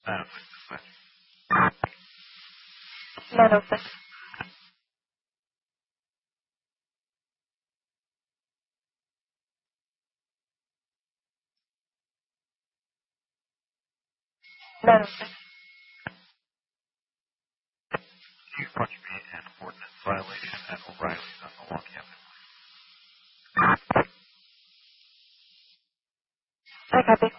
906. You punch me an ordinance violation at O'Reilly's on the Long Cabinet. I copy.